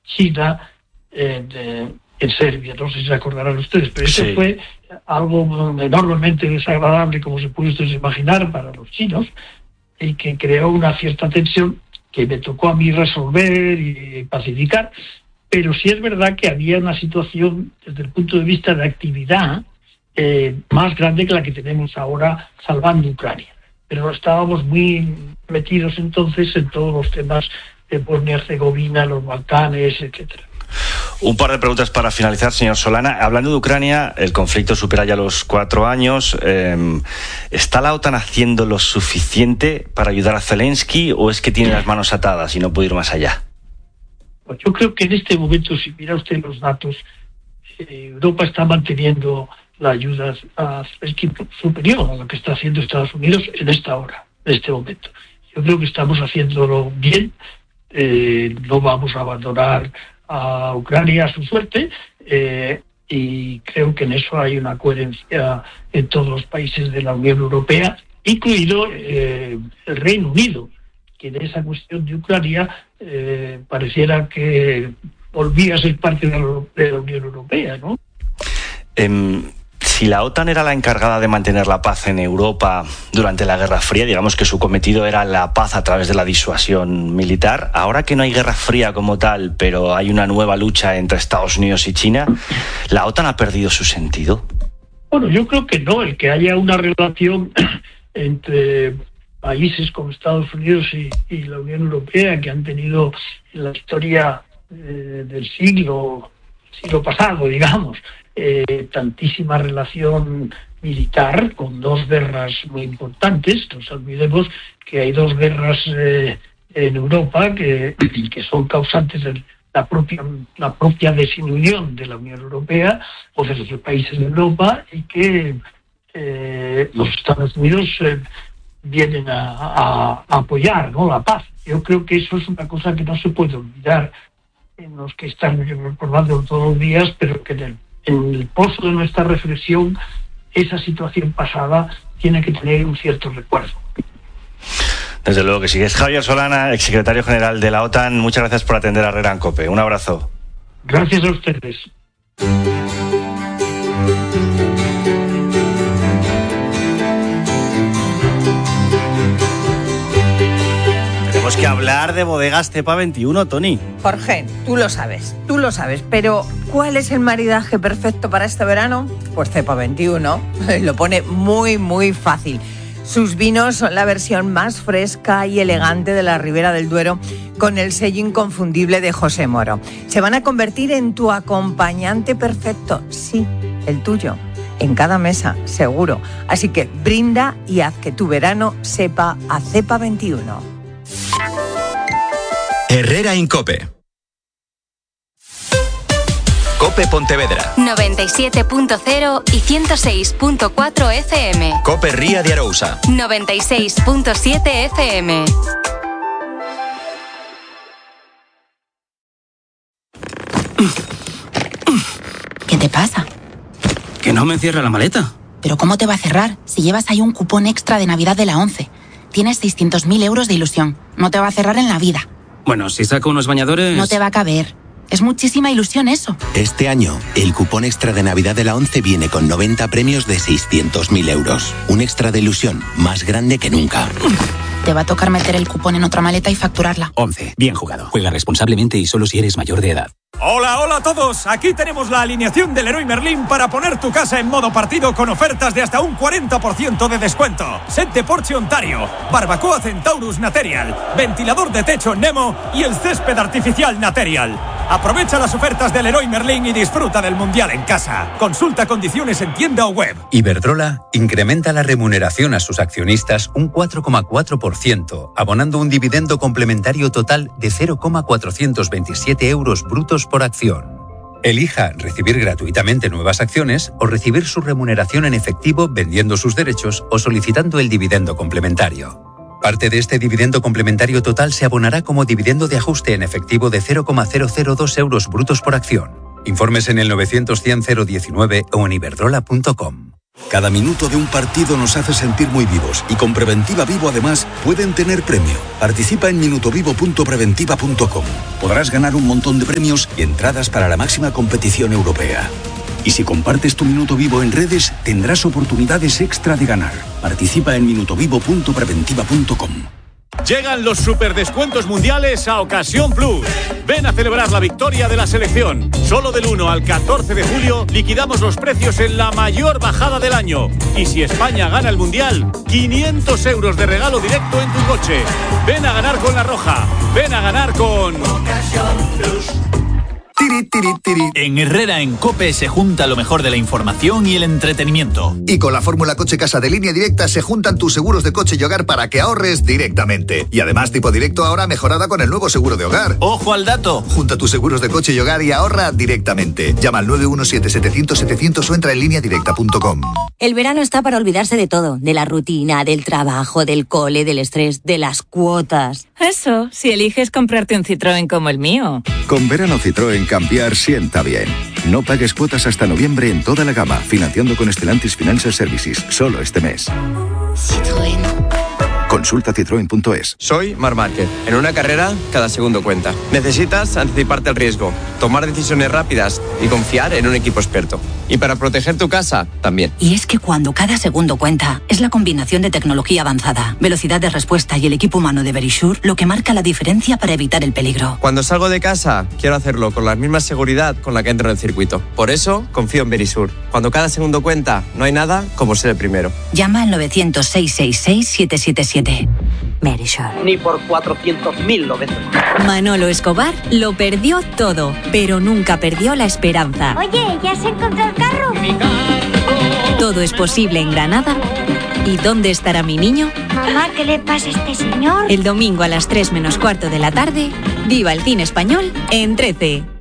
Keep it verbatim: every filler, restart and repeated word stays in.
China en, eh, en Serbia. No sé si se acordarán ustedes, pero eso sí. Fue algo enormemente desagradable, como se puede ustedes imaginar, para los chinos, y que creó una cierta tensión que me tocó a mí resolver y pacificar. Pero sí es verdad que había una situación desde el punto de vista de actividad eh, más grande que la que tenemos ahora salvando Ucrania. Pero estábamos muy metidos entonces en todos los temas de Bosnia-Herzegovina, los Balcanes, etcétera. Un par de preguntas para finalizar, señor Solana. Hablando de Ucrania, el conflicto supera ya los cuatro años. Eh, ¿Está la OTAN haciendo lo suficiente para ayudar a Zelensky o es que tiene las manos atadas y no puede ir más allá? Pues yo creo que en este momento, si mira usted los datos, eh, Europa está manteniendo la ayuda a Zelensky superior a lo que está haciendo Estados Unidos en esta hora, en este momento. Yo creo que estamos haciéndolo bien, eh, no vamos a abandonar a Ucrania a su suerte, eh, y creo que en eso hay una coherencia en todos los países de la Unión Europea, incluido eh, el Reino Unido, que en esa cuestión de Ucrania eh, pareciera que volvía a ser parte de la, de la Unión Europea, ¿no? Um... Si la OTAN era la encargada de mantener la paz en Europa durante la Guerra Fría, digamos que su cometido era la paz a través de la disuasión militar, ahora que no hay Guerra Fría como tal, pero hay una nueva lucha entre Estados Unidos y China, ¿la OTAN ha perdido su sentido? Bueno, yo creo que no. El que haya una relación entre países como Estados Unidos y, y la Unión Europea, que han tenido en la historia eh, del siglo, siglo pasado, digamos, Eh, tantísima relación militar con dos guerras muy importantes. No nos olvidemos que hay dos guerras eh, en Europa que, que son causantes de la propia, la propia desunión de la Unión Europea o de los países de Europa, y que eh, los Estados Unidos eh, vienen a, a, a apoyar, ¿no?, la paz. Yo creo que eso es una cosa que no se puede olvidar, en los que están recordando todos los días, pero que en el en el pozo de nuestra reflexión, esa situación pasada tiene que tener un cierto recuerdo. Desde luego que sí. Es Javier Solana, exsecretario general de la OTAN. Muchas gracias por atender a Herrera en COPE. Un abrazo. Gracias a ustedes. Tenemos que hablar de bodegas Cepa veintiuno, Tony. Jorge, tú lo sabes, tú lo sabes, pero ¿cuál es el maridaje perfecto para este verano? Pues Cepa veintiuno, lo pone muy, muy fácil. Sus vinos son la versión más fresca y elegante de la Ribera del Duero, con el sello inconfundible de José Moro. Se van a convertir en tu acompañante perfecto, sí, el tuyo, en cada mesa, seguro. Así que brinda y haz que tu verano sepa a Cepa veintiuno. Herrera en COPE. COPE Pontevedra noventa y siete punto cero y ciento seis punto cuatro F M. COPE Ría de Arousa noventa y seis punto siete F M. ¿Qué te pasa? Que no me cierra la maleta. ¿Pero cómo te va a cerrar si llevas ahí un cupón extra de Navidad de la ONCE? Tienes seiscientos mil euros de ilusión. No te va a cerrar en la vida. Bueno, si saco unos bañadores... No te va a caber. Es muchísima ilusión eso. Este año, el cupón extra de Navidad de la ONCE viene con noventa premios de seiscientos mil euros. Un extra de ilusión más grande que nunca. Te va a tocar meter el cupón en otra maleta y facturarla. ONCE. Bien jugado. Juega responsablemente y solo si eres mayor de edad. Hola, hola a todos. Aquí tenemos la alineación del Leroy Merlin para poner tu casa en modo partido con ofertas de hasta un cuarenta por ciento de descuento. Set de Porsche Ontario, barbacoa Centaurus Material, ventilador de techo Nemo y el césped artificial Material. Aprovecha las ofertas del Leroy Merlin y disfruta del Mundial en casa. Consulta condiciones en tienda o web. Iberdrola incrementa la remuneración a sus accionistas un cuatro coma cuatro por ciento, abonando un dividendo complementario total de cero coma cuatrocientos veintisiete euros brutos por acción. Elija recibir gratuitamente nuevas acciones o recibir su remuneración en efectivo vendiendo sus derechos o solicitando el dividendo complementario. Parte de este dividendo complementario total se abonará como dividendo de ajuste en efectivo de cero coma cero cero dos euros brutos por acción. Informes en el novecientos cien cero diecinueve o en iberdrola punto com. Cada minuto de un partido nos hace sentir muy vivos y con Preventiva Vivo además pueden tener premio. Participa en minutovivo punto preventiva punto com. Podrás ganar un montón de premios y entradas para la máxima competición europea. Y si compartes tu minuto vivo en redes, tendrás oportunidades extra de ganar. Participa en minutovivo punto preventiva punto com. Llegan los superdescuentos mundiales a Ocasión Plus. Ven a celebrar la victoria de la selección. Solo del uno al catorce de julio liquidamos los precios en la mayor bajada del año. Y si España gana el mundial, quinientos euros de regalo directo en tu coche. Ven a ganar con La Roja. Ven a ganar con Ocasión Plus. Tiri, tiri, tiri. En Herrera en COPE se junta lo mejor de la información y el entretenimiento. Y con la fórmula Coche Casa de Línea Directa se juntan tus seguros de coche y hogar para que ahorres directamente. Y además tipo directo ahora mejorada con el nuevo seguro de hogar. ¡Ojo al dato! Junta tus seguros de coche y hogar y ahorra directamente. Llama al nueve uno siete, setecientos, setecientos o entra en línea directa punto com. El verano está para olvidarse de todo. De la rutina, del trabajo, del cole, del estrés, de las cuotas. Eso, si eliges comprarte un Citroën como el mío. Con verano Citroën cambiar sienta bien. No pagues cuotas hasta noviembre en toda la gama, financiando con Stellantis Financial Services, solo este mes. Citroën. Consulta citroen punto es. Soy Marc Márquez. En una carrera, cada segundo cuenta. Necesitas anticiparte al riesgo, tomar decisiones rápidas y confiar en un equipo experto. Y para proteger tu casa, también. Y es que cuando cada segundo cuenta, es la combinación de tecnología avanzada, velocidad de respuesta y el equipo humano de Verisure lo que marca la diferencia para evitar el peligro. Cuando salgo de casa, quiero hacerlo con la misma seguridad con la que entro en el circuito. Por eso, confío en Verisure. Cuando cada segundo cuenta, no hay nada como ser el primero. Llama al novecientos, seiscientos sesenta y seis, siete siete siete. Verisure. Ni por cuatrocientos mil lo vendo. Manolo Escobar lo perdió todo, pero nunca perdió la esperanza. Oye, ¿ya se encontró el carro? Todo es posible en Granada. ¿Y dónde estará mi niño? Mamá, ¿qué le pasa a este señor? El domingo a las tres menos cuarto de la tarde, viva el cine español en trece.